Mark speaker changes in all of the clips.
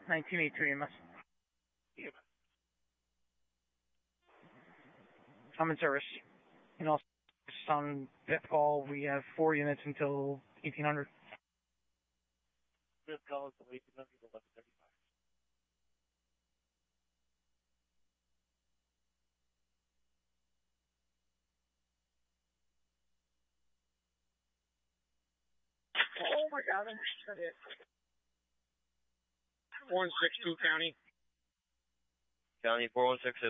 Speaker 1: 1983 EMS.
Speaker 2: Yeah.
Speaker 1: I'm in service. And also on fifth call, we have 4 units until 1800.
Speaker 2: Fifth call until 1800, 11:35.
Speaker 1: Oh my God, I'm shut it.
Speaker 3: 4162 County.
Speaker 4: County 4162.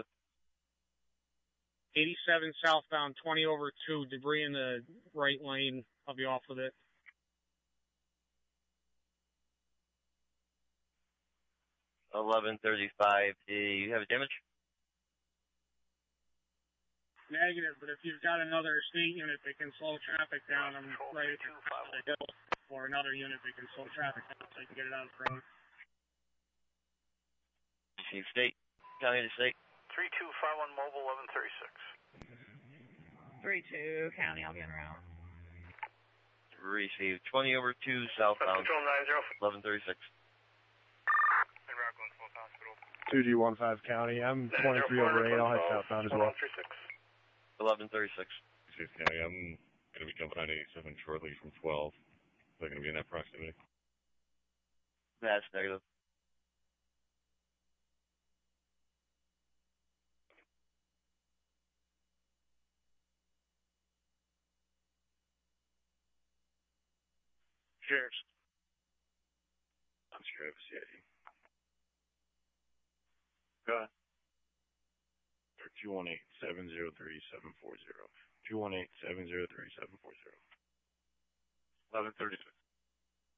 Speaker 3: 87 southbound, 20 over 2, debris in the right lane. I'll be off with it.
Speaker 4: $11.35. Do you have a damage?
Speaker 3: Negative, but if you've got another state unit that can slow traffic down, I'm right at the hill, or another unit that can slow traffic down so I can get it out of the road.
Speaker 4: Receive state. County to state.
Speaker 5: 3251 mobile 1136.
Speaker 1: 32 County, I'll be en route.
Speaker 4: Receive 20 over 2 southbound. 1136.
Speaker 5: En route going to Fulton Hospital.
Speaker 6: 2G15 County. I'm 23 over 8. I'll head southbound as well.
Speaker 4: 1136.
Speaker 7: County, I'm going to be jumping on 87 shortly from 12. They're going to be in that proximity.
Speaker 4: That's negative.
Speaker 2: Sheriff's.
Speaker 7: I'm Sheriff, CID.
Speaker 2: Go ahead.
Speaker 7: 218-703-740. 218-703-740.
Speaker 2: 1136.